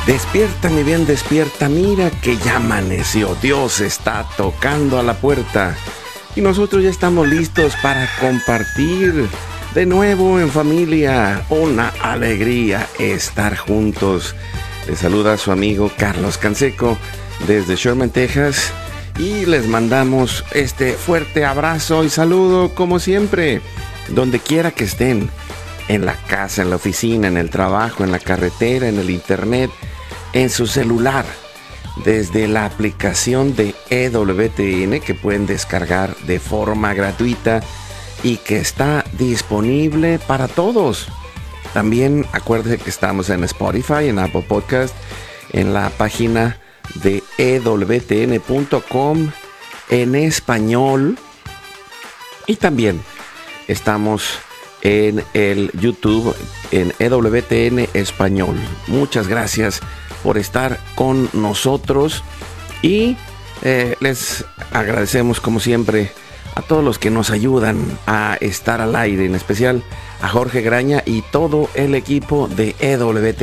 Despierta, mi bien, despierta, mira que ya amaneció, Dios está tocando a la puerta y nosotros ya estamos listos para compartir de nuevo en familia. Una alegría estar juntos. Les saluda su amigo Carlos Canseco desde Sherman, Texas, y les mandamos este fuerte abrazo y saludo como siempre, donde quiera que estén, en la casa, en la oficina, en el trabajo, en la carretera, en el internet, en su celular, desde la aplicación de EWTN que pueden descargar de forma gratuita y que está disponible para todos. También acuérdense que estamos en Spotify, en Apple Podcast, en la página de EWTN.com en español, y también estamos en el YouTube en EWTN Español. Muchas gracias por estar con nosotros y les agradecemos como siempre a todos los que nos ayudan a estar al aire, en especial a Jorge Graña y todo el equipo de EWTN.